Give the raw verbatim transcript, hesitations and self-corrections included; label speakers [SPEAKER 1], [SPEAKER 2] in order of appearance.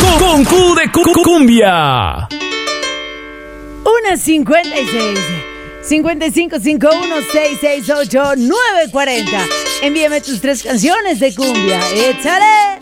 [SPEAKER 1] con Q de cu- cumbia.
[SPEAKER 2] Una cincuenta y seis. cincuenta y cinco cincuenta y uno seis seis ocho nueve cuarenta. Envíame tus tres canciones de cumbia. ¡Échale!